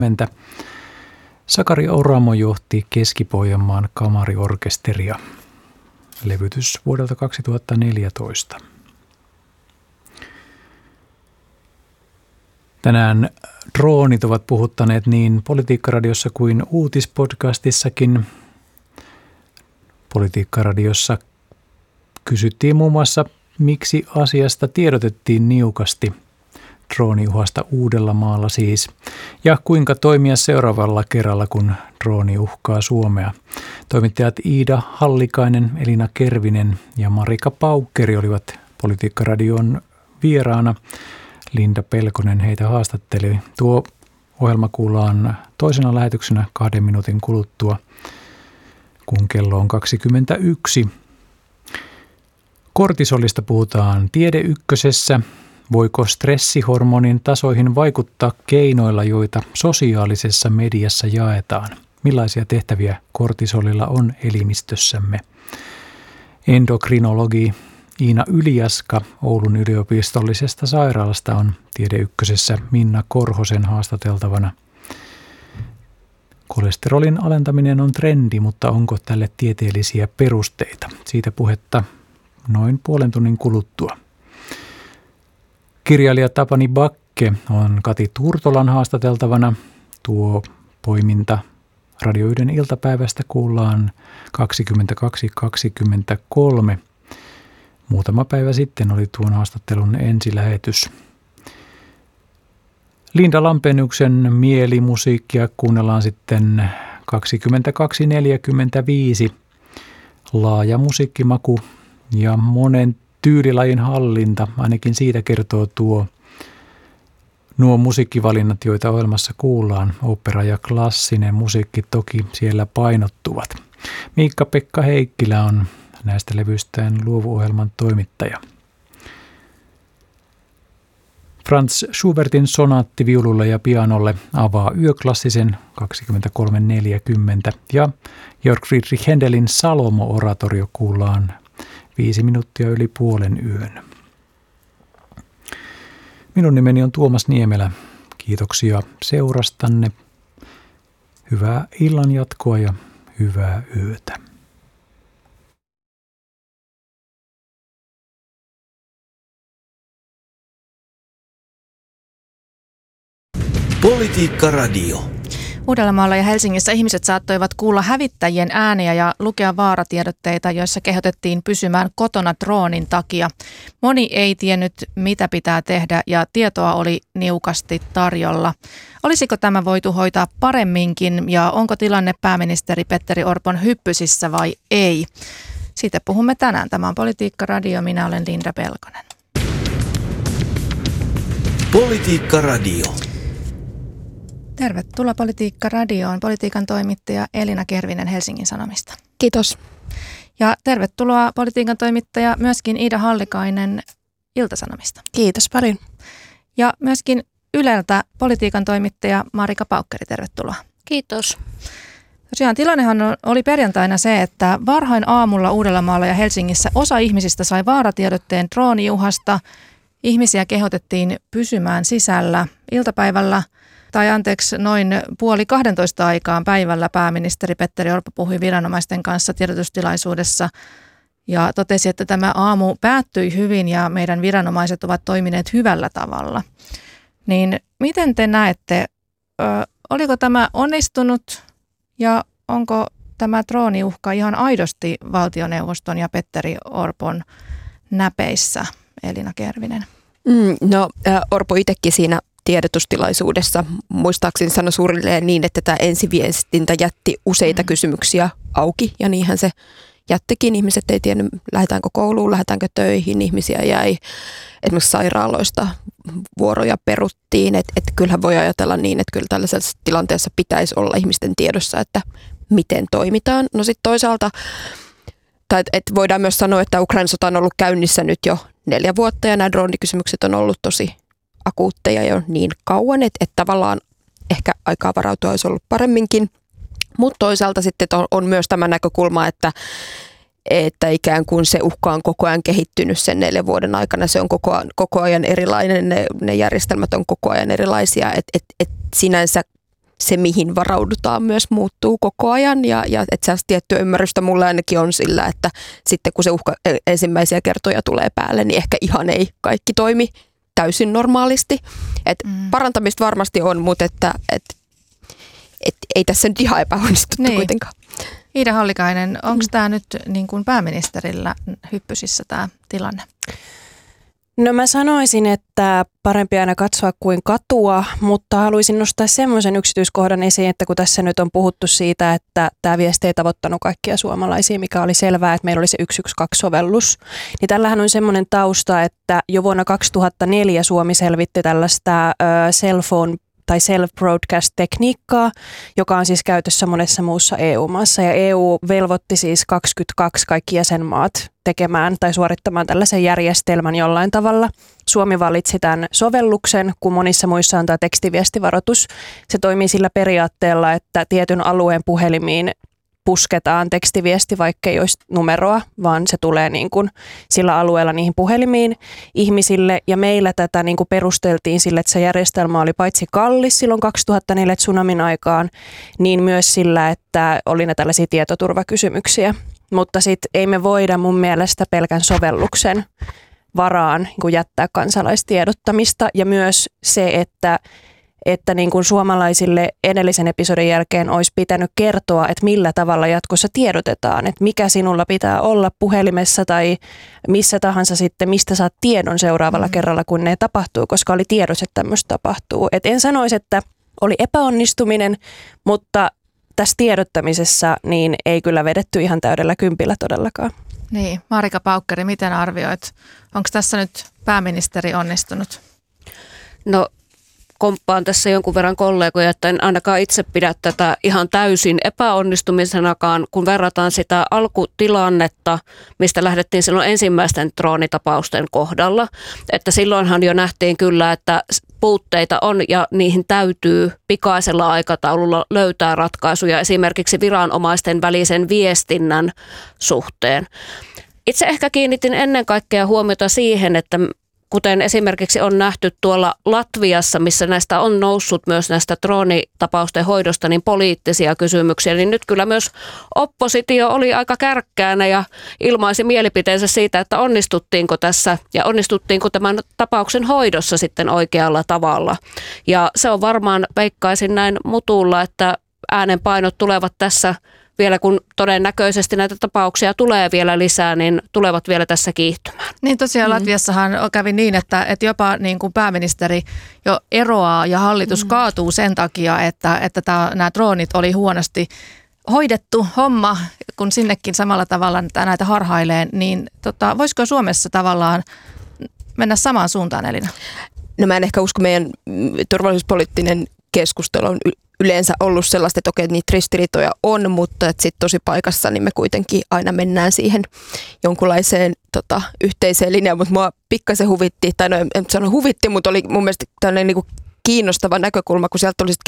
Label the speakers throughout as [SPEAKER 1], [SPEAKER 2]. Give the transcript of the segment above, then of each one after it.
[SPEAKER 1] Sakari Oramo johti Keski-Pohjanmaan kamariorkesteria. Levytys vuodelta 2014. Tänään droonit ovat puhuttaneet niin Politiikkaradiossa kuin uutispodcastissakin. Politiikkaradiossa kysyttiin muun muassa, miksi asiasta tiedotettiin niukasti, drooniuhasta Uudellamaalla siis, ja kuinka toimia seuraavalla kerralla, kun drooni uhkaa Suomea. Toimittajat Iida Hallikainen, Elina Kervinen ja Marika Paukkeri olivat Politiikkaradion vieraana. Linda Pelkonen heitä haastatteli. Tuo ohjelma kuullaan toisena lähetyksenä 2 minuutin kuluttua, kun kello on 21. Kortisolista puhutaan Tiede Ykkösessä. Voiko stressihormonin tasoihin vaikuttaa keinoilla, joita sosiaalisessa mediassa jaetaan? Millaisia tehtäviä kortisolilla on elimistössämme? Endokrinologi Iina Yliaska Oulun yliopistollisesta sairaalasta on Tiede Ykkösessä Minna Korhosen haastateltavana. Kolesterolin alentaminen on trendi, mutta onko tälle tieteellisiä perusteita? Siitä puhetta noin puolen tunnin kuluttua. Kirjailija Tapani Bakke on Kati Turtolan haastateltavana. Tuo poiminta Radio 1 iltapäivästä kuullaan 22.23. Muutama päivä sitten oli tuon haastattelun ensilähetys. Linda Lampeniuksen mielimusiikkia kuunnellaan sitten 22.45. Laaja musiikkimaku ja monen tyylilajin hallinta, ainakin siitä kertoo nuo musiikkivalinnat, joita ohjelmassa kuullaan. Opera ja klassinen musiikki toki siellä painottuvat. Miikka-Pekka Heikkilä on näistä levyistään luovuohjelman toimittaja. Franz Schubertin sonaatti viululle ja pianolle avaa yöklassisen 23.40 ja Georg Friedrich Händelin Salomo-oratorio kuullaan 5 minuuttia yli puolen yön. Minun nimeni on Tuomas Niemelä. Kiitoksia seurastanne. Hyvää illan jatkoa ja hyvää yötä.
[SPEAKER 2] Politiikka-radio.
[SPEAKER 3] Uudellamaalla ja Helsingissä ihmiset saattoivat kuulla hävittäjien ääniä ja lukea vaaratiedotteita, joissa kehotettiin pysymään kotona droonin takia. Moni ei tiennyt, mitä pitää tehdä ja tietoa oli niukasti tarjolla. Olisiko tämä voitu hoitaa paremminkin ja onko tilanne pääministeri Petteri Orpon hyppysissä vai ei? Siitä puhumme tänään. Tämä on Politiikka-radio. Minä olen Linda Pelkonen.
[SPEAKER 2] Politiikka-radio.
[SPEAKER 3] Tervetuloa Politiikka-radioon, politiikan toimittaja Elina Kervinen Helsingin Sanomista.
[SPEAKER 4] Kiitos.
[SPEAKER 3] Ja tervetuloa politiikan toimittaja myöskin Iida Hallikainen Ilta-Sanomista.
[SPEAKER 4] Kiitos paljon.
[SPEAKER 3] Ja myöskin Yleltä politiikan toimittaja Marika Paukkeri, tervetuloa.
[SPEAKER 4] Kiitos.
[SPEAKER 3] Tosiaan tilannehan oli perjantaina se, että varhain aamulla Uudellamaalla ja Helsingissä osa ihmisistä sai vaaratiedotteen drooniuhasta. Ihmisiä kehotettiin pysymään sisällä iltapäivällä. Noin 11:30 aikaan päivällä pääministeri Petteri Orpo puhui viranomaisten kanssa tiedotustilaisuudessa ja totesi, että tämä aamu päättyi hyvin ja meidän viranomaiset ovat toimineet hyvällä tavalla. Niin miten te näette, oliko tämä onnistunut ja onko tämä drooniuhka ihan aidosti valtioneuvoston ja Petteri Orpon näpeissä, Elina Kervinen?
[SPEAKER 4] Orpo itsekin siinä tiedotustilaisuudessa muistaakseni sanoi suurilleen niin, että tämä ensiviestintä jätti useita kysymyksiä auki ja niinhän se jättikin. Ihmiset ei tiennyt, lähdetäänkö kouluun, lähdetäänkö töihin, ihmisiä jäi esimerkiksi sairaaloista vuoroja peruttiin, että kyllähän voi ajatella niin, että kyllä tällaisessa tilanteessa pitäisi olla ihmisten tiedossa, että miten toimitaan. No sitten toisaalta, voidaan myös sanoa, että Ukrainan sota on ollut käynnissä nyt jo 4 vuotta ja nämä droonikysymykset on ollut tosi akuutteja jo niin kauan, että tavallaan ehkä aikaa varautua olisi ollut paremminkin. Mutta toisaalta sitten on myös tämä näkökulma, että ikään kuin se uhka on koko ajan kehittynyt sen 4 vuoden aikana. Se on koko ajan erilainen, ne järjestelmät on koko ajan erilaisia. Et sinänsä se, mihin varaudutaan, myös muuttuu koko ajan. Ja että sellaista tiettyä ymmärrystä mulla ainakin on sillä, että sitten kun se uhka ensimmäisiä kertoja tulee päälle, niin ehkä ihan ei kaikki toimi täysin normaalisti. Parantamista varmasti on, mutta että ei tässä nyt ihan epäonnistuttu kuitenkaan.
[SPEAKER 3] Iida Hallikainen, onko tämä nyt niin kuin pääministerillä hyppysissä tämä tilanne?
[SPEAKER 5] No mä sanoisin, että parempi aina katsoa kuin katua, mutta haluaisin nostaa semmoisen yksityiskohdan esiin, että kun tässä nyt on puhuttu siitä, että tämä viesti ei tavoittanut kaikkia suomalaisia, mikä oli selvää, että meillä oli se 112-sovellus, niin tällähän on semmoinen tausta, että jo vuonna 2004 Suomi selvitti tällaista cell phone tai self-broadcast-tekniikkaa, joka on siis käytössä monessa muussa EU-maassa. Ja EU velvoitti siis 22 kaikki jäsenmaat tekemään tai suorittamaan tällaisen järjestelmän jollain tavalla. Suomi valitsi tämän sovelluksen, kun monissa muissa on tämä tekstiviestivaroitus. Se toimii sillä periaatteella, että tietyn alueen puhelimiin pusketaan tekstiviesti, vaikka ei olisi numeroa, vaan se tulee niin kuin sillä alueella niihin puhelimiin ihmisille. Ja meillä tätä niin kuin perusteltiin sille, että se järjestelmä oli paitsi kallis silloin 2004 tsunamin aikaan, niin myös sillä, että oli ne tällaisia tietoturvakysymyksiä. Mutta sitten ei me voida mun mielestä pelkän sovelluksen varaan niin kuin jättää kansalaistiedottamista. Ja myös se, että niin kuin suomalaisille edellisen episodin jälkeen olisi pitänyt kertoa, että millä tavalla jatkossa tiedotetaan, että mikä sinulla pitää olla puhelimessa tai missä tahansa sitten, mistä saat tiedon seuraavalla kerralla, kun ne tapahtuu, koska oli tiedossa, että tämmöistä tapahtuu. Et en sanoisi, että oli epäonnistuminen, mutta tässä tiedottamisessa niin ei kyllä vedetty ihan täydellä kympillä todellakaan.
[SPEAKER 3] Niin, Marika Paukkeri, miten arvioit? Onko tässä nyt pääministeri onnistunut?
[SPEAKER 6] No, komppaan tässä jonkun verran kollegoja, että en ainakaan itse pidä tätä ihan täysin epäonnistumisenakaan, kun verrataan sitä alkutilannetta, mistä lähdettiin silloin ensimmäisten droonitapausten kohdalla. Että silloinhan jo nähtiin kyllä, että puutteita on ja niihin täytyy pikaisella aikataululla löytää ratkaisuja esimerkiksi viranomaisten välisen viestinnän suhteen. Itse ehkä kiinnitin ennen kaikkea huomiota siihen, että kuten esimerkiksi on nähty tuolla Latviassa, missä näistä on noussut myös näistä droonitapausten hoidosta niin poliittisia kysymyksiä, niin nyt kyllä myös oppositio oli aika kärkkäänä ja ilmaisi mielipiteensä siitä, että onnistuttiinko tässä ja onnistuttiinko tämän tapauksen hoidossa sitten oikealla tavalla. Ja se on varmaan, veikkaisin näin mutulla, että äänenpainot tulevat tässä vielä, kun todennäköisesti näitä tapauksia tulee vielä lisää, niin tulevat vielä tässä kiihtymään.
[SPEAKER 3] Niin tosiaan Latviassahan kävi niin, että jopa niin kuin pääministeri jo eroaa ja hallitus kaatuu sen takia, että nämä droonit oli huonosti hoidettu homma, kun sinnekin samalla tavalla näitä harhailee, niin voisiko Suomessa tavallaan mennä samaan suuntaan, Elina?
[SPEAKER 4] No mä en ehkä usko, meidän turvallisuuspoliittinen keskustelu on yleensä ollut sellaista, että okei, niitä ristiriitoja on, mutta sitten tosi paikassa niin me kuitenkin aina mennään siihen jonkunlaiseen yhteiseen linjaan, mutta mua pikkasen huvitti, tai no en sano huvitti, mutta oli mun mielestä tällainen niin kuin kiinnostava näkökulma, kun sieltä tuli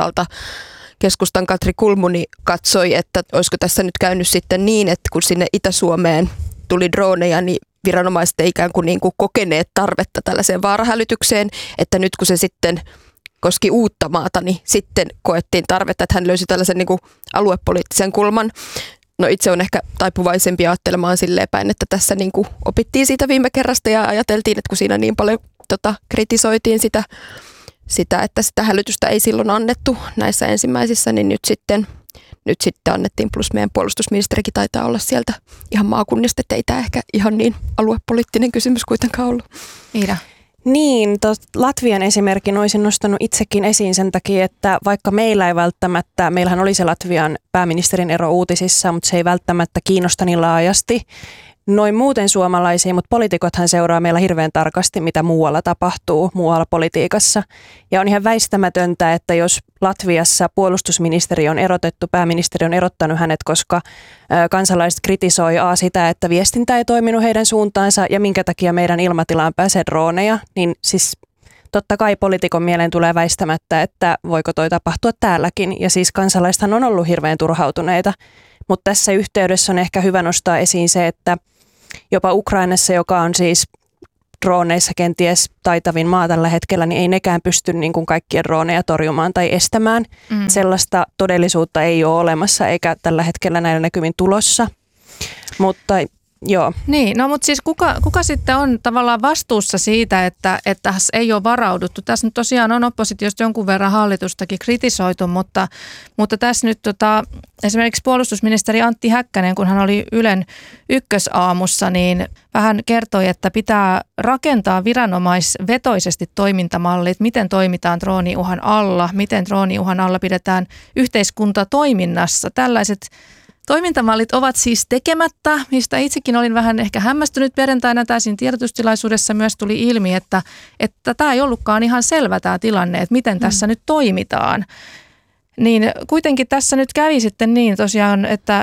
[SPEAKER 4] keskustan Katri Kulmuni katsoi, että olisiko tässä nyt käynyt sitten niin, että kun sinne Itä-Suomeen tuli droneja, niin viranomaiset ei ikään kuin kokeneet tarvetta tällaiseen vaarahälytykseen, että nyt kun se sitten koski Uuttamaata, niin sitten koettiin tarvetta, että hän löysi tällaisen niin kuin aluepoliittisen kulman. No itse on ehkä taipuvaisempi ajattelemaan silleen päin, että tässä niin kuin opittiin siitä viime kerrasta ja ajateltiin, että kun siinä niin paljon kritisoitiin sitä, että sitä hälytystä ei silloin annettu näissä ensimmäisissä, niin nyt sitten annettiin, plus meidän puolustusministerikin taitaa olla sieltä ihan maakunnista, että ei tämä ehkä ihan niin aluepoliittinen kysymys kuitenkaan ollut.
[SPEAKER 3] Iida.
[SPEAKER 5] Niin, Latvian esimerkin olisin nostanut itsekin esiin sen takia, että vaikka meillä ei välttämättä, meillähän oli se Latvian pääministerin ero uutisissa, mutta se ei välttämättä kiinnosta niin laajasti noin muuten suomalaisia, mutta poliitikothan seuraa meillä hirveän tarkasti, mitä muualla tapahtuu, muualla politiikassa. Ja on ihan väistämätöntä, että jos Latviassa puolustusministeri on erotettu, pääministeri on erottanut hänet, koska kansalaiset kritisoi sitä, että viestintä ei toiminut heidän suuntaansa ja minkä takia meidän ilmatilaan pääsee droneja, niin siis totta kai poliitikon mieleen tulee väistämättä, että voiko toi tapahtua täälläkin. Ja siis kansalaisethan on ollut hirveän turhautuneita, mutta tässä yhteydessä on ehkä hyvä nostaa esiin se, että jopa Ukrainassa, joka on siis drooneissa kenties taitavin maa tällä hetkellä, niin ei nekään pysty niin kuin kaikkien drooneja torjumaan tai estämään. Sellaista todellisuutta ei ole olemassa eikä tällä hetkellä näillä näkymin tulossa, mutta joo.
[SPEAKER 3] Niin, no mutta siis kuka sitten on tavallaan vastuussa siitä, että ei ole varauduttu? Tässä nyt tosiaan on oppositiosta jonkun verran hallitustakin kritisoitu, mutta tässä nyt esimerkiksi puolustusministeri Antti Häkkänen, kun hän oli Ylen ykkösaamussa, niin vähän kertoi, että pitää rakentaa viranomaisvetoisesti toimintamallit, miten toimitaan drooniuhan alla, miten drooniuhan alla pidetään yhteiskunta toiminnassa. Tällaiset toimintamallit ovat siis tekemättä, mistä itsekin olin vähän ehkä hämmästynyt perjantaina. Siinä tiedotustilaisuudessa myös tuli ilmi, että tämä ei ollutkaan ihan selvä tämä tilanne, että miten tässä nyt toimitaan. Niin kuitenkin tässä nyt kävi sitten niin tosiaan, että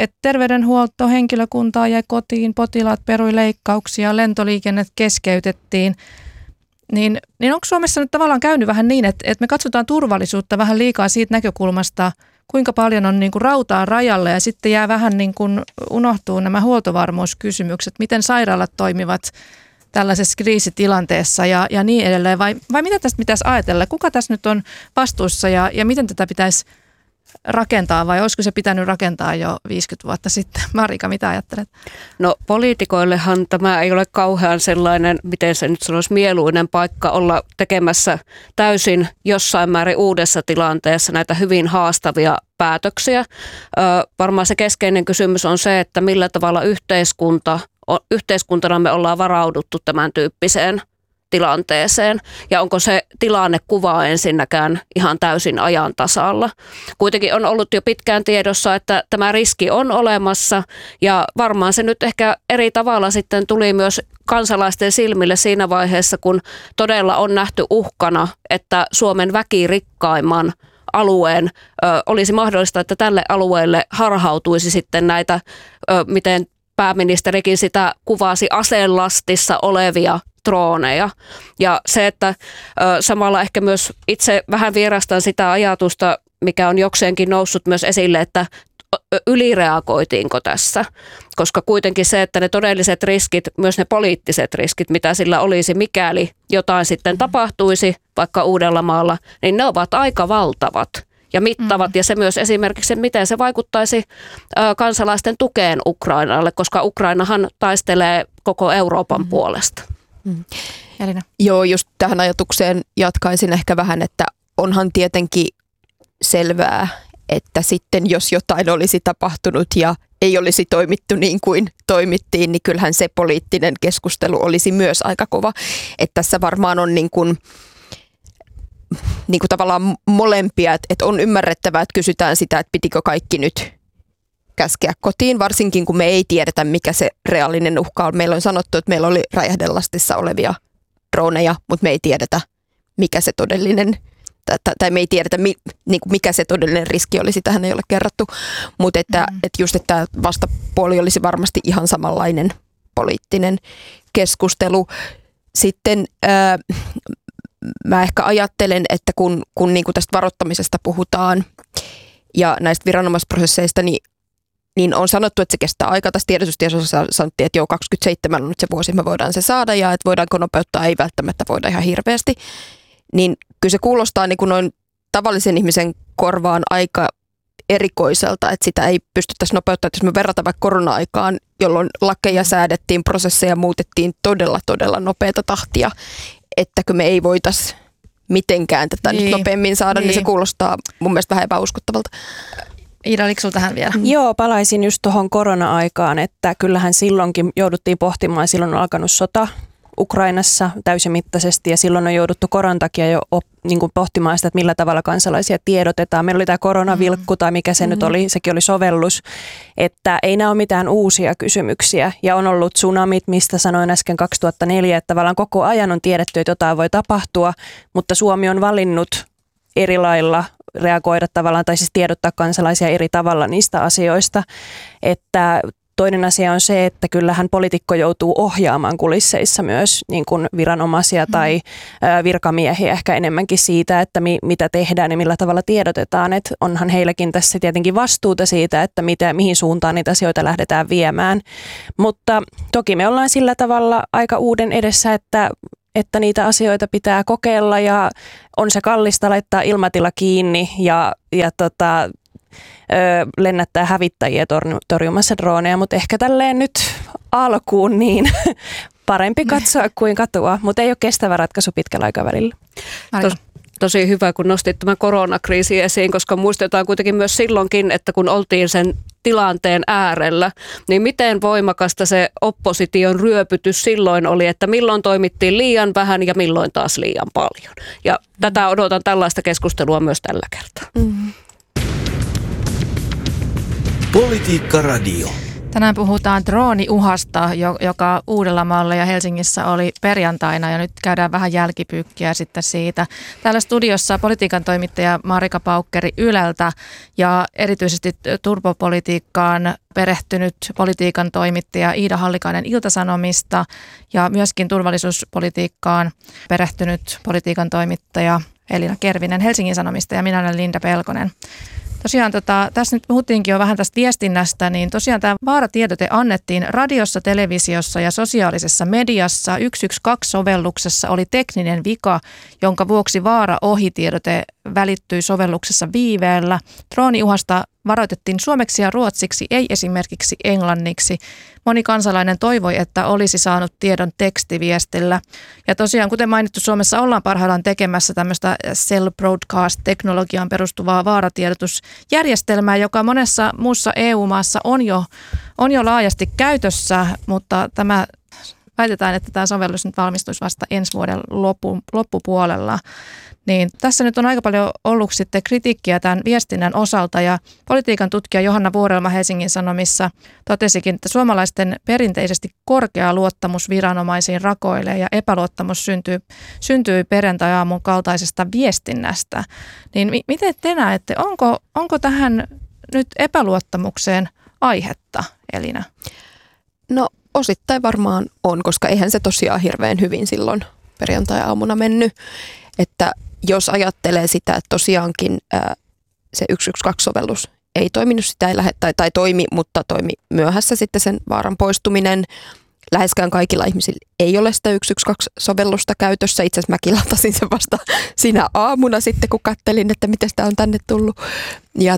[SPEAKER 3] terveydenhuoltohenkilökuntaa jäi kotiin, potilaat perui leikkauksia, lentoliikennet keskeytettiin. Niin onko Suomessa nyt tavallaan käynyt vähän niin, että me katsotaan turvallisuutta vähän liikaa siitä näkökulmasta, kuinka paljon on niin kuin rautaa rajalla ja sitten jää vähän niin kuin unohtuu nämä huoltovarmuuskysymykset, miten sairaalat toimivat tällaisessa kriisitilanteessa ja niin edelleen. Vai mitä tästä pitäisi ajatella? Kuka tässä nyt on vastuussa ja miten tätä pitäisi rakentaa vai olisiko se pitänyt rakentaa jo 50 vuotta sitten? Marika, mitä ajattelet?
[SPEAKER 6] No poliitikoillehan tämä ei ole kauhean sellainen, miten se nyt sanoisi, mieluinen paikka olla tekemässä täysin jossain määrin uudessa tilanteessa näitä hyvin haastavia päätöksiä. Varmaan se keskeinen kysymys on se, että millä tavalla yhteiskuntana me ollaan varauduttu tämän tyyppiseen tilanteeseen ja onko se tilannekuva ensinnäkään ihan täysin ajan tasalla. Kuitenkin on ollut jo pitkään tiedossa, että tämä riski on olemassa ja varmaan se nyt ehkä eri tavalla sitten tuli myös kansalaisten silmille siinä vaiheessa, kun todella on nähty uhkana, että Suomen väkirikkaimman alueen olisi mahdollista, että tälle alueelle harhautuisi sitten näitä, miten pääministerikin sitä kuvasi, aselastissa olevia drooneja. Ja se, että samalla ehkä myös itse vähän vierastan sitä ajatusta, mikä on jokseenkin noussut myös esille, että ylireagoitiinko tässä, koska kuitenkin se, että ne todelliset riskit, myös ne poliittiset riskit, mitä sillä olisi, mikäli jotain sitten tapahtuisi vaikka Uudellamaalla, niin ne ovat aika valtavat ja mittavat. Ja se myös esimerkiksi, miten se vaikuttaisi kansalaisten tukeen Ukrainalle, koska Ukrainahan taistelee koko Euroopan puolesta.
[SPEAKER 3] Elina.
[SPEAKER 4] Joo, just tähän ajatukseen jatkaisin ehkä vähän, että onhan tietenkin selvää, että sitten jos jotain olisi tapahtunut ja ei olisi toimittu niin kuin toimittiin, niin kyllähän se poliittinen keskustelu olisi myös aika kova. Että tässä varmaan on niin kuin tavallaan molempia, että on ymmärrettävää, että kysytään sitä, että pitikö kaikki nyt käskeä kotiin, varsinkin kun me ei tiedetä, mikä se reaalinen uhka on. Meillä on sanottu, että meillä oli räjähdelastissa olevia droneja, mutta me ei tiedetä, mikä se todellinen, tai me ei tiedetä, mikä se todellinen riski olisi. Tähän ei ole kerrottu, mutta että just, että vastapuoli olisi varmasti ihan samanlainen poliittinen keskustelu. Sitten mä ehkä ajattelen, että kun niin kuin tästä varoittamisesta puhutaan ja näistä viranomaisprosesseista, niin on sanottu, että se kestää aikaa. Tässä tiedotustietoisessa sanottiin, että 27 on nyt se vuosi, me voidaan se saada ja että voidaanko nopeuttaa, ei välttämättä voida ihan hirveästi. Niin kyllä se kuulostaa niin kuin noin tavallisen ihmisen korvaan aika erikoiselta, että sitä ei pystyttäisi nopeuttaa. Että jos me verrataan vaikka korona-aikaan, jolloin lakeja säädettiin, prosesseja muutettiin todella nopeata tahtia, ettäkö me ei voitaisi mitenkään tätä nyt nopeammin saada, niin se kuulostaa mun mielestä vähän epäuskottavalta.
[SPEAKER 3] Iida, oliko sinulla tähän vielä?
[SPEAKER 5] Joo, palaisin just tuohon korona-aikaan, että kyllähän silloinkin jouduttiin pohtimaan, silloin on alkanut sota Ukrainassa täysimittaisesti ja silloin on jouduttu koronan takia jo niin kuin pohtimaan sitä, että millä tavalla kansalaisia tiedotetaan. Meillä oli tämä koronavilkku tai mikä se nyt oli, sekin oli sovellus, että ei nämä ole mitään uusia kysymyksiä ja on ollut tsunamit, mistä sanoin äsken 2004, että tavallaan koko ajan on tiedetty, että jotain voi tapahtua, mutta Suomi on valinnut eri lailla reagoida tavallaan tai siis tiedottaa kansalaisia eri tavalla niistä asioista, että Toinen asia on se, että kyllähän poliitikko joutuu ohjaamaan kulisseissa myös niin kuin viranomaisia tai virkamiehiä ehkä enemmänkin siitä, että mitä tehdään ja millä tavalla tiedotetaan. Että onhan heilläkin tässä tietenkin vastuuta siitä, että mihin suuntaan niitä asioita lähdetään viemään. Mutta toki me ollaan sillä tavalla aika uuden edessä, että niitä asioita pitää kokeilla ja on se kallista laittaa ilmatila kiinni ja lennättää hävittäjiä torjumassa droneja, mutta ehkä tälleen nyt alkuun niin parempi katsoa kuin katua, mutta ei ole kestävä ratkaisu pitkällä aikavälillä.
[SPEAKER 6] Tosi hyvä, kun nostit tämän koronakriisin esiin, koska muistetaan kuitenkin myös silloinkin, että kun oltiin sen tilanteen äärellä, niin miten voimakasta se opposition ryöpytys silloin oli, että milloin toimittiin liian vähän ja milloin taas liian paljon. Ja tätä odotan tällaista keskustelua myös tällä kertaa.
[SPEAKER 2] Politiikka Radio.
[SPEAKER 3] Tänään puhutaan drooniuhasta, joka Uudellamaalla ja Helsingissä oli perjantaina ja nyt käydään vähän jälkipyykkiä sitten siitä. Täällä studiossa politiikan toimittaja Marika Paukkeri Yleltä ja erityisesti turbopolitiikkaan perehtynyt politiikan toimittaja Iida Hallikainen Ilta-Sanomista ja myöskin turvallisuuspolitiikkaan perehtynyt politiikan toimittaja Elina Kervinen Helsingin Sanomista ja minä olen Linda Pelkonen. Tosiaan tässä nyt puhuttiinkin jo vähän tästä viestinnästä, niin tosiaan tämä vaaratiedote annettiin radiossa, televisiossa ja sosiaalisessa mediassa. 112-sovelluksessa oli tekninen vika, jonka vuoksi vaara-ohitiedote välittyi sovelluksessa viiveellä. Drooniuhasta varoitettiin suomeksi ja ruotsiksi, ei esimerkiksi englanniksi. Moni kansalainen toivoi, että olisi saanut tiedon tekstiviestillä. Ja tosiaan, kuten mainittu, Suomessa ollaan parhaillaan tekemässä tämmöistä cell broadcast-teknologiaan perustuvaa vaaratiedotusjärjestelmää, joka monessa muussa EU-maassa on jo laajasti käytössä, mutta väitetään, että tämä sovellus nyt valmistuisi vasta ensi vuoden loppupuolella. Niin tässä nyt on aika paljon ollut sitten kritiikkiä tämän viestinnän osalta ja politiikan tutkija Johanna Vuorelma Helsingin Sanomissa totesikin, että suomalaisten perinteisesti korkea luottamus viranomaisiin rakoilee ja epäluottamus syntyy perjantai-aamun kaltaisesta viestinnästä. Niin miten te näette, onko tähän nyt epäluottamukseen aihetta, Elina?
[SPEAKER 4] No osittain varmaan on, koska eihän se tosiaan hirveän hyvin silloin perjantai-aamuna mennyt, että jos ajattelee sitä, että tosiaankin se 112-sovellus ei toiminut, sitä ei tai toimi, mutta toimi myöhässä sitten sen vaaran poistuminen. Läheskään kaikilla ihmisillä ei ole sitä 112-sovellusta käytössä. Itse asiassa mäkin latasin sen vasta siinä aamuna sitten, kun kattelin, että miten sitä on tänne tullut. Ja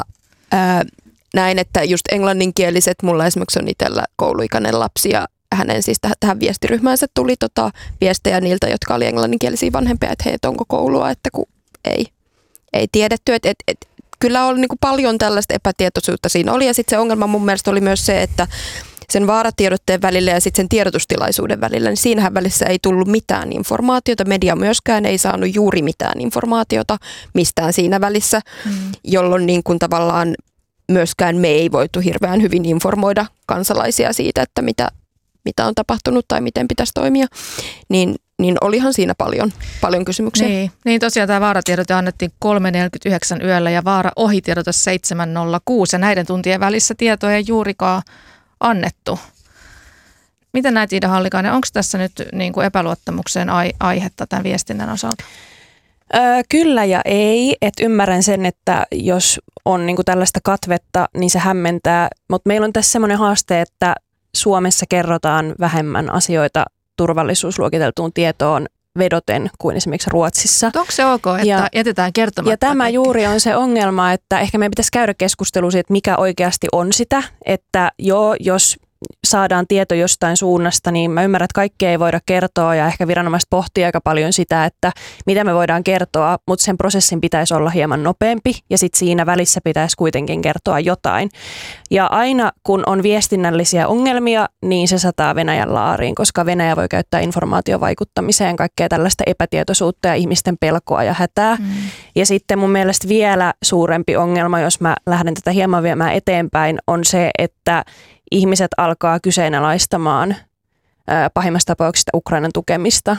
[SPEAKER 4] näin, että just englanninkieliset, mulla esimerkiksi on itsellä kouluikäinen lapsi ja hänen siis tähän viestiryhmäänsä tuli viestejä niiltä, jotka oli englanninkielisiä vanhempia, että hei, onko koulua, että kun ei tiedetty, että kyllä oli niin kuin paljon tällaista epätietoisuutta siinä oli ja sitten se ongelma mun mielestä oli myös se, että sen vaaratiedotteen välillä ja sitten sen tiedotustilaisuuden välillä, niin siinähän välissä ei tullut mitään informaatiota, media myöskään ei saanut juuri mitään informaatiota mistään siinä välissä, jolloin niin kuin tavallaan myöskään me ei voitu hirveän hyvin informoida kansalaisia siitä, että mitä on tapahtunut tai miten pitäisi toimia, niin olihan siinä paljon kysymyksiä.
[SPEAKER 3] Niin tosiaan tämä vaaratiedote annettiin 3.49 yöllä ja vaara-ohitiedote 7.06 ja näiden tuntien välissä tietoja ei juurikaan annettu. Miten näet, Iida Hallikainen, onko tässä nyt niin kuin epäluottamukseen aihetta tämän viestinnän osalta?
[SPEAKER 5] Kyllä ja ei, että ymmärrän sen, että jos on niin kuin tällaista katvetta, niin se hämmentää, mutta meillä on tässä semmoinen haaste, että Suomessa kerrotaan vähemmän asioita turvallisuusluokiteltuun tietoon vedoten kuin esimerkiksi Ruotsissa.
[SPEAKER 3] Onko se ok, että jätetään kertomatta?
[SPEAKER 5] Ja tämä
[SPEAKER 3] kaikki?
[SPEAKER 5] juuri on se ongelma, että ehkä meidän pitäisi käydä keskustelua siitä, että mikä oikeasti on sitä, että jos saadaan tieto jostain suunnasta, niin mä ymmärrän, että kaikkea ei voida kertoa ja ehkä viranomaiset pohtii aika paljon sitä, että mitä me voidaan kertoa, mutta sen prosessin pitäisi olla hieman nopeampi ja sitten siinä välissä pitäisi kuitenkin kertoa jotain. Ja aina kun on viestinnällisiä ongelmia, niin se sataa Venäjän laariin, koska Venäjä voi käyttää informaatiovaikuttamiseen kaikkea tällaista epätietoisuutta ja ihmisten pelkoa ja hätää. Ja sitten mun mielestä vielä suurempi ongelma, jos mä lähden tätä hieman viemään eteenpäin, on se, että ihmiset alkaa kyseenalaistamaan pahimmassa tapauksessa Ukrainan tukemista.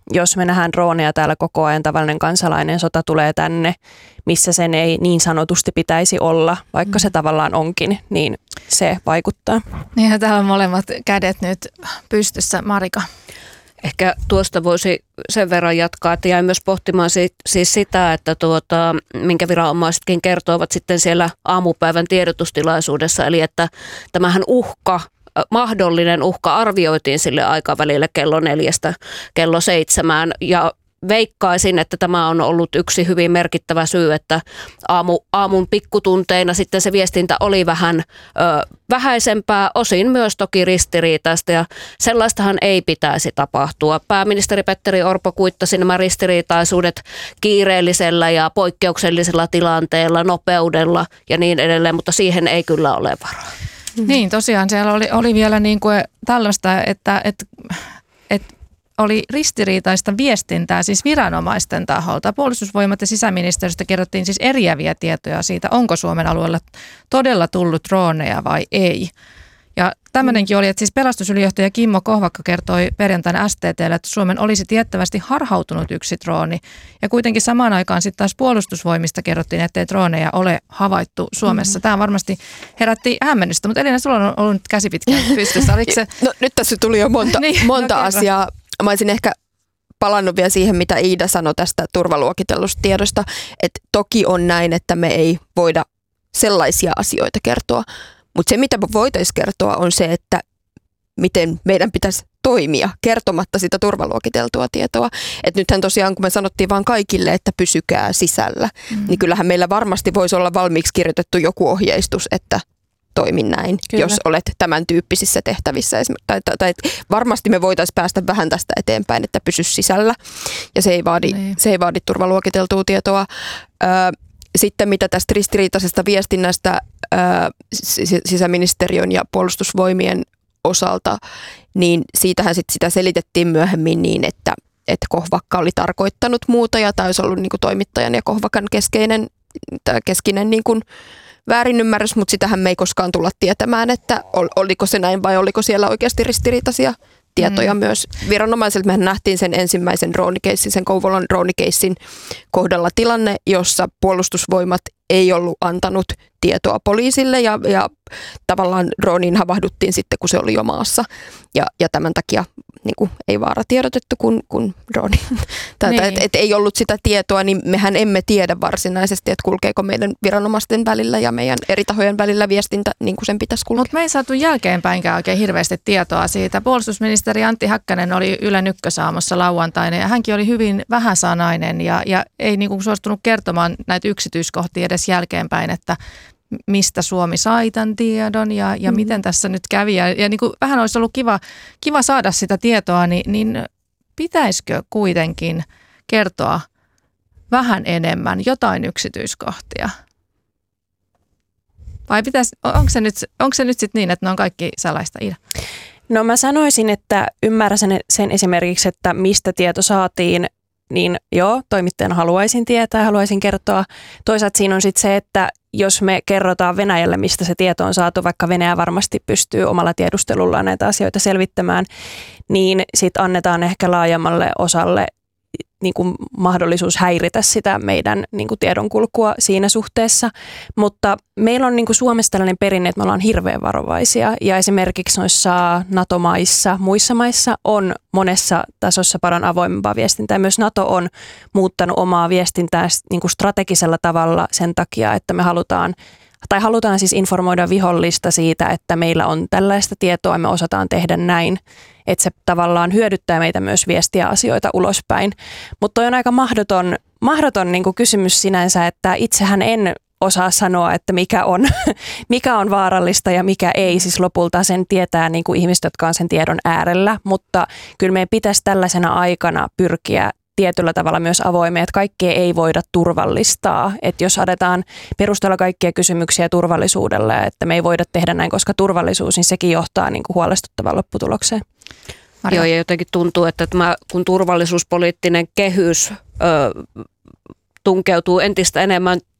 [SPEAKER 5] jos me nähdään droneja täällä koko ajan, tavallinen kansalainen, sota tulee tänne, missä sen ei niin sanotusti pitäisi olla, vaikka se tavallaan onkin, niin se vaikuttaa.
[SPEAKER 3] Niin ja täällä on molemmat kädet nyt pystyssä. Marika.
[SPEAKER 6] Ehkä tuosta voisi sen verran jatkaa, että jäin myös pohtimaan siis sitä, että minkä viranomaisetkin kertovat sitten siellä aamupäivän tiedotustilaisuudessa, eli että tämähän mahdollinen uhka arvioitiin sille aikavälille kello 4 kello 7 ja veikkaisin, että tämä on ollut yksi hyvin merkittävä syy, että aamun pikkutunteina sitten se viestintä oli vähän vähäisempää, osin myös toki ristiriitaista ja sellaistahan ei pitäisi tapahtua. Pääministeri Petteri Orpo kuittasi nämä ristiriitaisuudet kiireellisellä ja poikkeuksellisella tilanteella, nopeudella ja niin edelleen, mutta siihen ei kyllä ole varaa.
[SPEAKER 3] Niin tosiaan siellä oli vielä niin kuin tällaista, että oli ristiriitaista viestintää siis viranomaisten taholta. Puolustusvoimat ja sisäministeriöstä kerrottiin siis eriäviä tietoja siitä, onko Suomen alueella todella tullut droneja vai ei. Ja tämmöinenkin oli, että siis pelastusylijohtaja Kimmo Kohvakka kertoi perjantaina STT:lle, että Suomen olisi tiettävästi harhautunut yksi drooni. Ja kuitenkin samaan aikaan sitten taas puolustusvoimista kerrottiin, ettei droneja ole havaittu Suomessa. Tämä varmasti herätti hämmennystä, mutta Elina, sulla on ollut käsi pitkään pystyssä.
[SPEAKER 4] No nyt tässä tuli jo monta asiaa. Mä olisin ehkä palannut vielä siihen, mitä Iida sanoi tästä turvaluokitellusta tiedosta, että toki on näin, että me ei voida sellaisia asioita kertoa, mutta se mitä voitaisiin kertoa on se, että miten meidän pitäisi toimia kertomatta sitä turvaluokiteltua tietoa. Että nythän tosiaan, kun me sanottiin vaan kaikille, että pysykää sisällä, niin kyllähän meillä varmasti voisi olla valmiiksi kirjoitettu joku ohjeistus, että toimi näin, kyllä, jos olet tämän tyyppisissä tehtävissä. Tai varmasti me voitaisiin päästä vähän tästä eteenpäin, että pysy sisällä. Ja se ei vaadi turvaluokiteltua tietoa. Sitten mitä tästä ristiriitaisesta viestinnästä sisäministeriön ja puolustusvoimien osalta, niin siitähän sitä selitettiin myöhemmin niin, että Kohvakka oli tarkoittanut muuta ja tämä olisi ollut niin kuin toimittajan ja Kohvakan keskinen niin kuin väärinymmärrys, mutta sitähän me ei koskaan tulla tietämään, että oliko se näin vai oliko siellä oikeasti ristiriitaisia tietoja myös viranomaisilta. Mehän nähtiin sen ensimmäisen droonikeissin, sen Kouvolan droonikeissin kohdalla tilanne, jossa puolustusvoimat ei ollut antanut tietoa poliisille ja tavallaan drooniin havahduttiin sitten, kun se oli jo maassa. Ja tämän takia niin kuin ei vaaratiedotettu, kun drooni. Että ei ollut sitä tietoa, niin mehän emme tiedä varsinaisesti, että kulkeeko meidän viranomaisten välillä ja meidän eri tahojen välillä viestintä niin kuin sen pitäisi kulkea.
[SPEAKER 3] Mutta me ei saatu jälkeenpäinkään oikein hirveästi tietoa siitä. Puolustusministeri Antti Häkkänen oli Ylen Ykkösaamossa lauantaina ja hänkin oli hyvin vähäsanainen ja ei niin kuin suostunut kertomaan näitä yksityiskohtia edes jälkeenpäin, että mistä Suomi sai tämän tiedon ja miten tässä nyt kävi. Ja niin kuin vähän olisi ollut kiva saada sitä tietoa, niin pitäisikö kuitenkin kertoa vähän enemmän jotain yksityiskohtia? Vai onko se nyt sitten niin, että ne on kaikki salaista, Iida?
[SPEAKER 5] No mä sanoisin, että ymmärrän sen esimerkiksi, että mistä tieto saatiin, niin joo, toimittajana haluaisin tietää, haluaisin kertoa. Toisaalta siinä on sitten se, että jos me kerrotaan Venäjälle, mistä se tieto on saatu, vaikka Venäjä varmasti pystyy omalla tiedustelullaan näitä asioita selvittämään, niin sitten annetaan ehkä laajemmalle osalle niin kuin mahdollisuus häiritä sitä meidän niin kuin tiedonkulkua siinä suhteessa. Mutta meillä on niin kuin Suomessa tällainen perinne, että me ollaan hirveän varovaisia ja esimerkiksi noissa NATO-maissa, muissa maissa on monessa tasossa paljon avoimempaa viestintää. Myös NATO on muuttanut omaa viestintää niin kuin strategisella tavalla sen takia, että me halutaan siis informoida vihollista siitä, että meillä on tällaista tietoa ja me osataan tehdä näin. Että se tavallaan hyödyttää meitä myös viestiä asioita ulospäin. Mutta toi on aika mahdoton niin kuin kysymys sinänsä, että itsehän en osaa sanoa, että mikä on vaarallista ja mikä ei. Siis lopulta sen tietää niin kuin ihmiset, jotka on sen tiedon äärellä, mutta kyllä meidän pitäisi tällaisena aikana pyrkiä tietyllä tavalla myös avoimeen, että kaikkea ei voida turvallistaa. Että jos aletaan perustella kaikkia kysymyksiä turvallisuudelle, että me ei voida tehdä näin, koska turvallisuus, niin sekin johtaa niin kuin huolestuttavaan lopputulokseen.
[SPEAKER 6] Joo, ja jotenkin tuntuu, että kun turvallisuuspoliittinen kehys tunkeutuu entistä enemmän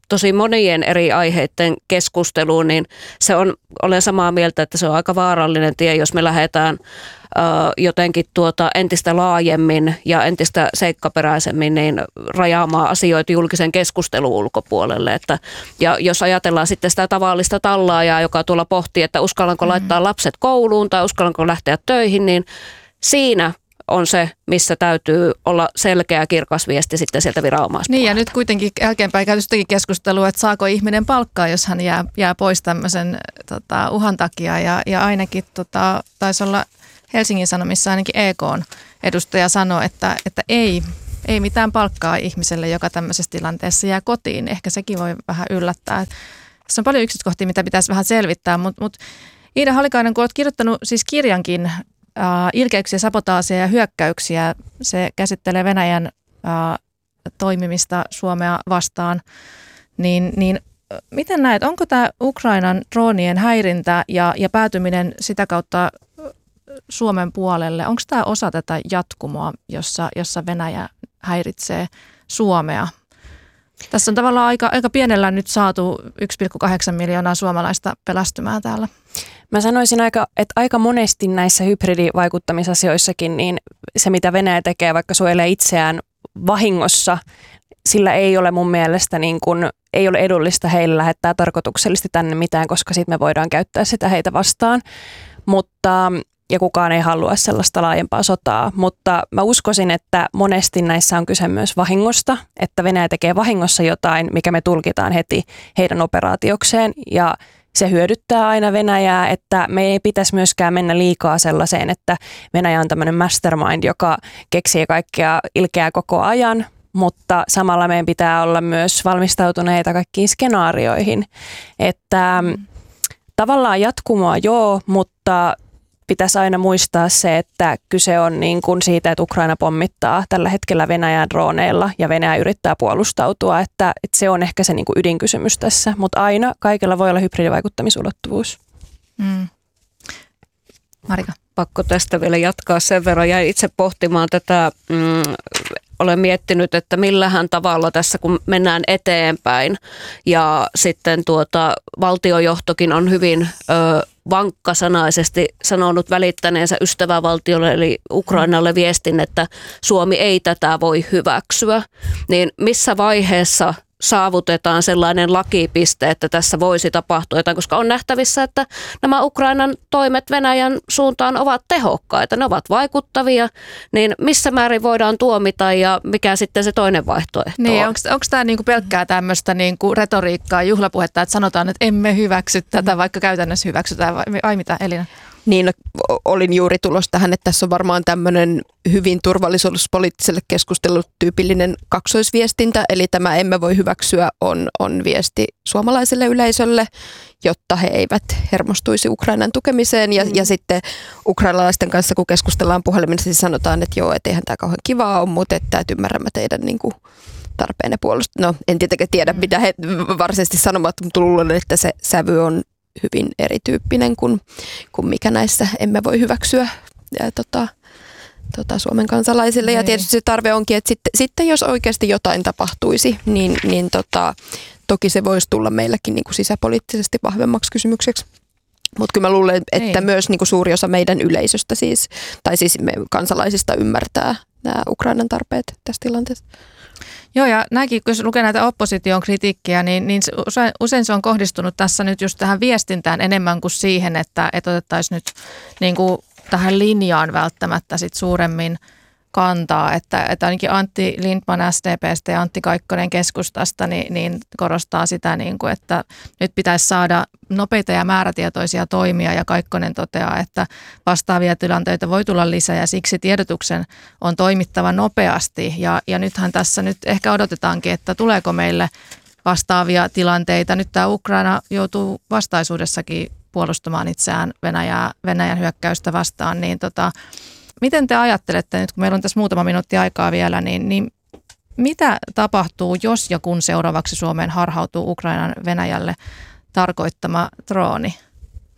[SPEAKER 6] tosi monien eri aiheiden keskusteluun, niin olen samaa mieltä, että se on aika vaarallinen tie, jos me lähdetään jotenkin entistä laajemmin ja entistä seikkaperäisemmin niin rajaamaan asioita julkisen keskustelun ulkopuolelle. Ja jos ajatellaan sitten sitä tavallista tallaajaa, joka tuolla pohtii, että uskallanko laittaa lapset kouluun tai uskallanko lähteä töihin, niin siinä on se, missä täytyy olla selkeä kirkas viesti sitten sieltä viranomaispuolelta.
[SPEAKER 3] Niin ja nyt kuitenkin jälkeenpäin käyty sitäkin keskustelua, että saako ihminen palkkaa, jos hän jää pois tämmöisen uhan takia. Ja ainakin taisi olla Helsingin Sanomissa ainakin EK:n edustaja sanoi, että ei mitään palkkaa ihmiselle, joka tämmöisessä tilanteessa jää kotiin. Ehkä sekin voi vähän yllättää. Tässä on paljon yksityiskohtia, mitä pitäisi vähän selvittää, mutta Iida Halikainen, kun olet kirjoittanut siis kirjankin ilkeyksiä, sabotaasia ja hyökkäyksiä, se käsittelee Venäjän toimimista Suomea vastaan, niin miten näet, onko tämä Ukrainan droonien häirintä ja päätyminen sitä kautta Suomen puolelle, onko tämä osa tätä jatkumoa, jossa Venäjä häiritsee Suomea? Tässä on tavallaan aika pienellä nyt saatu 1,8 miljoonaa suomalaista pelästymään täällä.
[SPEAKER 5] Mä sanoisin, että aika monesti näissä hybridivaikuttamisasioissakin niin se, mitä Venäjä tekee, vaikka suojelee itseään vahingossa, sillä ei ole mun mielestä ei ole edullista heille lähettää tarkoituksellisesti tänne mitään, koska sitten me voidaan käyttää sitä heitä vastaan. Ja kukaan ei halua sellaista laajempaa sotaa, mutta mä uskoisin, että monesti näissä on kyse myös vahingosta, että Venäjä tekee vahingossa jotain, mikä me tulkitaan heti heidän operaatiokseen ja se hyödyttää aina Venäjää, että me ei pitäisi myöskään mennä liikaa sellaiseen, että Venäjä on tämmöinen mastermind, joka keksii kaikkea ilkeää koko ajan, mutta samalla meidän pitää olla myös valmistautuneita kaikkiin skenaarioihin, että tavallaan jatkumoa joo, mutta pitäisi aina muistaa se, että kyse on niin kuin siitä, että Ukraina pommittaa tällä hetkellä Venäjän drooneilla ja Venäjä yrittää puolustautua, että se on ehkä se niin kuin ydinkysymys tässä, mutta aina kaikella voi olla hybridivaikuttamisuulottuvuus.
[SPEAKER 3] Marika.
[SPEAKER 6] Pakko tästä vielä jatkaa sen verran. Jäin itse pohtimaan tätä, olen miettinyt, että millähän tavalla tässä kun mennään eteenpäin ja sitten valtiojohtokin on hyvin vankkasanaisesti sanonut välittäneensä ystävävaltiolle eli Ukrainalle viestin, että Suomi ei tätä voi hyväksyä, niin missä vaiheessa saavutetaan sellainen lakipiste, että tässä voisi tapahtua jotain, koska on nähtävissä, että nämä Ukrainan toimet Venäjän suuntaan ovat tehokkaita, ne ovat vaikuttavia, niin missä määrin voidaan tuomita ja mikä sitten se toinen vaihtoehto
[SPEAKER 3] niin,
[SPEAKER 6] on?
[SPEAKER 3] Onko tämä niinku pelkkää tämmöistä niinku retoriikkaa, juhlapuhetta, että sanotaan, että emme hyväksy tätä, vaikka käytännössä hyväksytään, vai mitä Elina?
[SPEAKER 4] Niin, olin juuri tulossa tähän, että tässä on varmaan tämmöinen hyvin turvallisuuspoliittiselle keskustelulle tyypillinen kaksoisviestintä, eli tämä emme voi hyväksyä on viesti suomalaiselle yleisölle, jotta he eivät hermostuisi Ukrainan tukemiseen ja sitten ukrainalaisten kanssa, kun keskustellaan puhelimessa, niin sanotaan, että joo, että eihän tämä kauhean kivaa ole, mutta että ymmärrämme teidän niin kuin tarpeenne puolustaa. No, en tietenkään tiedä, mitä he varsinaisesti sanovat, mutta luulen, että se sävy on hyvin erityyppinen kuin mikä näissä emme voi hyväksyä Suomen kansalaisille. Ja tietysti se tarve onkin, että sitten jos oikeasti jotain tapahtuisi, niin toki se voisi tulla meilläkin niin kuin sisäpoliittisesti vahvemmaksi kysymykseksi. Mutta kyllä mä luulen, että myös niin kuin suuri osa meidän yleisöstä siis kansalaisista ymmärtää nämä Ukrainan tarpeet tässä tilanteessa.
[SPEAKER 3] Joo, ja näinkin, kun lukee näitä opposition kritiikkiä, niin usein se on kohdistunut tässä nyt just tähän viestintään enemmän kuin siihen, että otettaisiin nyt niin kuin tähän linjaan välttämättä sit suuremmin kantaa, että ainakin Antti Lindtman SDP:stä ja Antti Kaikkonen keskustasta niin korostaa sitä, niin kuin, että nyt pitäisi saada nopeita ja määrätietoisia toimia ja Kaikkonen toteaa, että vastaavia tilanteita voi tulla lisää ja siksi tiedotuksen on toimittava nopeasti ja nythän tässä nyt ehkä odotetaankin, että tuleeko meille vastaavia tilanteita. Nyt tämä Ukraina joutuu vastaisuudessakin puolustamaan itseään Venäjän hyökkäystä vastaan, niin miten te ajattelette nyt, kun meillä on tässä muutama minuutti aikaa vielä, niin mitä tapahtuu, jos ja kun seuraavaksi Suomeen harhautuu Ukrainan Venäjälle tarkoittama drooni?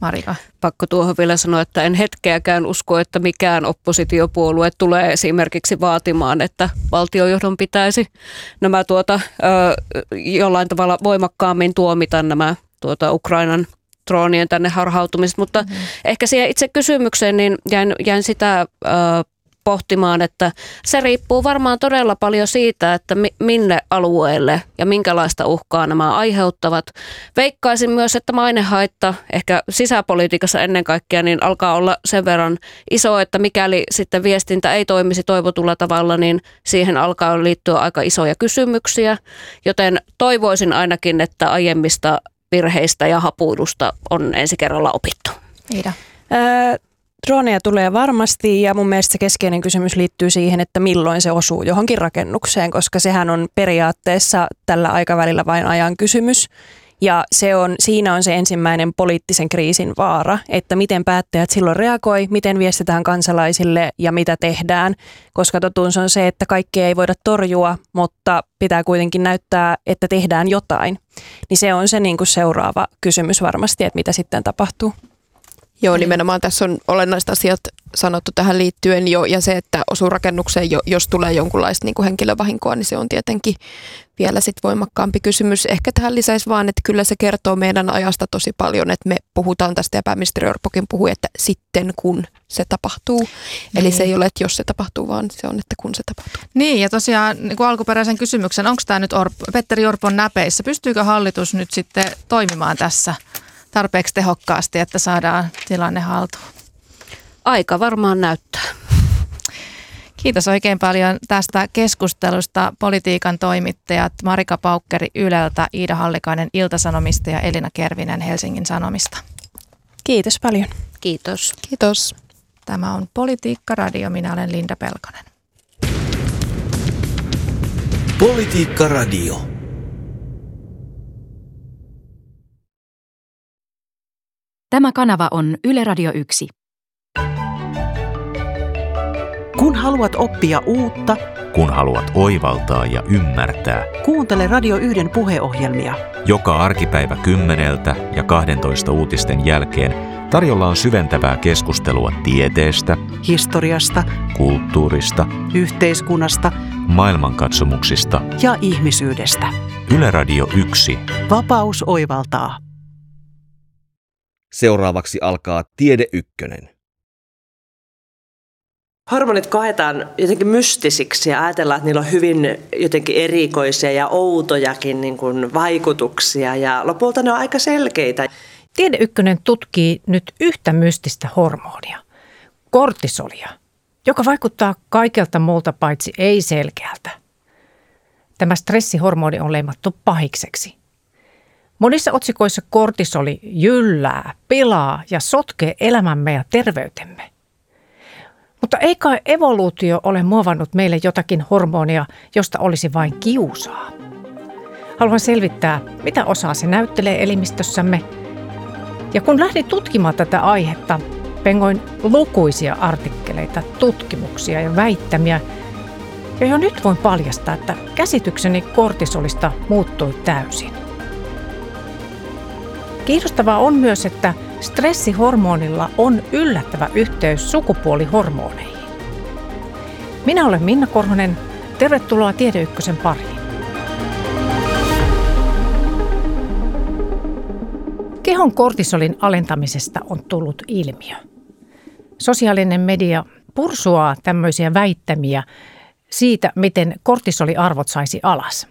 [SPEAKER 3] Marika?
[SPEAKER 6] Pakko tuohon vielä sanoa, että en hetkeäkään usko, että mikään oppositiopuolue tulee esimerkiksi vaatimaan, että valtiojohdon pitäisi nämä jollain tavalla voimakkaammin tuomita nämä Ukrainan droonien tänne harhautumiset. Mutta ehkä siihen itse kysymykseen niin jäin sitä pohtimaan, että se riippuu varmaan todella paljon siitä, että minne alueelle ja minkälaista uhkaa nämä aiheuttavat. Veikkaisin myös, että mainehaitta ehkä sisäpolitiikassa ennen kaikkea niin alkaa olla sen verran iso, että mikäli sitten viestintä ei toimisi toivotulla tavalla, niin siihen alkaa liittyä aika isoja kysymyksiä, joten toivoisin ainakin, että aiemmista virheistä ja hapuilusta on ensi kerralla opittu.
[SPEAKER 3] Iida.
[SPEAKER 5] Droneja tulee varmasti ja mun mielestä se keskeinen kysymys liittyy siihen, että milloin se osuu johonkin rakennukseen, koska sehän on periaatteessa tällä aikavälillä vain ajan kysymys. Ja siinä on se ensimmäinen poliittisen kriisin vaara, että miten päättäjät silloin reagoi, miten viestitään kansalaisille ja mitä tehdään. Koska totuus on se, että kaikkea ei voida torjua, mutta pitää kuitenkin näyttää, että tehdään jotain. Niin se on se niin kuin seuraava kysymys varmasti, että mitä sitten tapahtuu.
[SPEAKER 4] Joo, nimenomaan tässä on olennaiset asiat sanottu tähän liittyen jo, ja se, että osuu rakennukseen, jos tulee jonkunlaista niin kuin henkilövahinkoa, niin se on tietenkin vielä sit voimakkaampi kysymys. Ehkä tähän lisäisi vaan, että kyllä se kertoo meidän ajasta tosi paljon, että me puhutaan tästä, ja pääministeri Orpokin puhui, että sitten kun se tapahtuu. Eli se ei ole, että jos se tapahtuu, vaan se on, että kun se tapahtuu.
[SPEAKER 3] Niin, ja tosiaan niin kuin alkuperäisen kysymyksen, onko tämä nyt Petteri Orpon näpeissä? Pystyykö hallitus nyt sitten toimimaan tässä tarpeeksi tehokkaasti, että saadaan tilanne haltuun?
[SPEAKER 6] Aika varmaan näyttää.
[SPEAKER 3] Kiitos oikein paljon tästä keskustelusta politiikan toimittajat Marika Paukkeri Yleltä, Iida Hallikainen Ilta-Sanomista ja Elina Kervinen Helsingin Sanomista.
[SPEAKER 5] Kiitos paljon.
[SPEAKER 6] Kiitos.
[SPEAKER 4] Kiitos.
[SPEAKER 3] Tämä on Politiikka Radio. Minä olen Linda Pelkonen.
[SPEAKER 2] Politiikka Radio.
[SPEAKER 7] Tämä kanava on Yle Radio 1.
[SPEAKER 8] Kun haluat oppia uutta,
[SPEAKER 9] kun haluat oivaltaa ja ymmärtää,
[SPEAKER 8] kuuntele Radio 1 puheohjelmia.
[SPEAKER 9] Joka arkipäivä 10 ja 12 uutisten jälkeen tarjolla on syventävää keskustelua tieteestä,
[SPEAKER 8] Historiasta,
[SPEAKER 9] kulttuurista,
[SPEAKER 8] yhteiskunnasta,
[SPEAKER 9] maailmankatsomuksista
[SPEAKER 8] ja ihmisyydestä.
[SPEAKER 9] Yle Radio 1.
[SPEAKER 8] Vapaus oivaltaa.
[SPEAKER 2] Seuraavaksi alkaa Tiede Ykkönen.
[SPEAKER 10] Hormonit koetaan jotenkin mystisiksi ja ajatellaan, että niillä on hyvin jotenkin erikoisia ja outojakin niin kuin vaikutuksia ja lopulta ne on aika selkeitä.
[SPEAKER 11] Tiede Ykkönen tutkii nyt yhtä mystistä hormonia, kortisolia, joka vaikuttaa kaikelta muulta paitsi ei-selkeältä. Tämä stressihormoni on leimattu pahikseksi. Monissa otsikoissa kortisoli jyllää, pilaa ja sotkee elämämme ja terveytemme. Mutta ei kai evoluutio ole muovannut meille jotakin hormonia, josta olisi vain kiusaa. Haluan selvittää, mitä osaa se näyttelee elimistössämme. Ja kun lähdin tutkimaan tätä aihetta, pengoin lukuisia artikkeleita, tutkimuksia ja väittämiä. Ja jo nyt voin paljastaa, että käsitykseni kortisolista muuttui täysin. Kiinnostavaa on myös, että stressihormonilla on yllättävä yhteys sukupuolihormoneihin. Minä olen Minna Korhonen. Tervetuloa Tiede Ykkösen pariin. Kehon kortisolin alentamisesta on tullut ilmiö. Sosiaalinen media pursuaa tämmöisiä väittämiä siitä, miten kortisoliarvot saisi alas.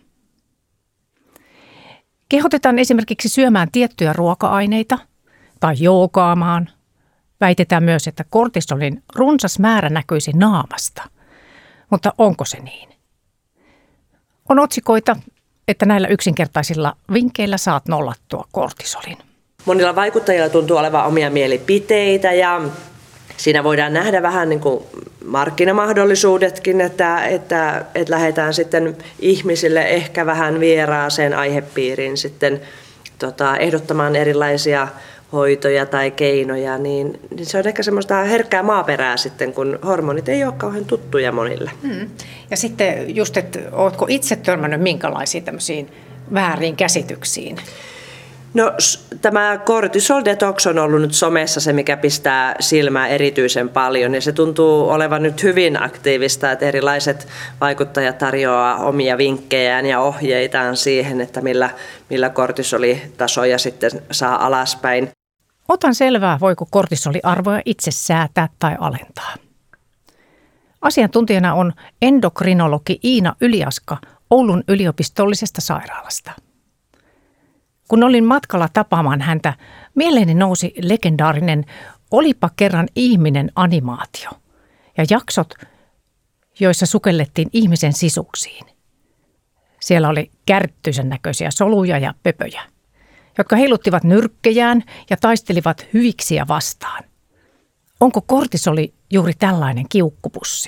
[SPEAKER 11] Kehotetaan esimerkiksi syömään tiettyjä ruoka-aineita tai joogaamaan. Väitetään myös, että kortisolin runsas määrä näkyisi naamasta. Mutta onko se niin? On otsikoita, että näillä yksinkertaisilla vinkkeillä saat nollattua kortisolin.
[SPEAKER 10] Monilla vaikuttajilla tuntuu olevan omia mielipiteitä ja siinä voidaan nähdä vähän niin kuin markkinamahdollisuudetkin, että lähdetään sitten ihmisille ehkä vähän vieraaseen aihepiiriin sitten ehdottamaan erilaisia hoitoja tai keinoja, niin se on ehkä semmoista herkkää maaperää sitten, kun hormonit ei ole kauhean tuttuja monille.
[SPEAKER 11] Ja sitten just, että ootko itse törmännyt minkälaisiin tämmöisiin vääriin käsityksiin?
[SPEAKER 10] No tämä cortisol detox on ollut nyt somessa se, mikä pistää silmää erityisen paljon ja se tuntuu olevan nyt hyvin aktiivista, että erilaiset vaikuttajat tarjoaa omia vinkkejään ja ohjeitaan siihen, että millä kortisolitasoja sitten saa alaspäin.
[SPEAKER 11] Otan selvää, voiko kortisoliarvoja itse säätää tai alentaa. Asiantuntijana on endokrinologi Iina Yliaska Oulun yliopistollisesta sairaalasta. Kun olin matkalla tapaamaan häntä, mieleeni nousi legendaarinen Olipa kerran ihminen -animaatio ja jaksot, joissa sukellettiin ihmisen sisuksiin. Siellä oli kärttyisen näköisiä soluja ja pöpöjä, jotka heiluttivat nyrkkejään ja taistelivat hyviksiä vastaan. Onko kortisoli juuri tällainen kiukkupussi?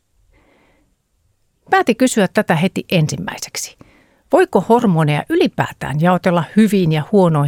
[SPEAKER 11] Päätin kysyä tätä heti ensimmäiseksi. Voiko hormoneja ylipäätään jaotella hyviin ja huonoihin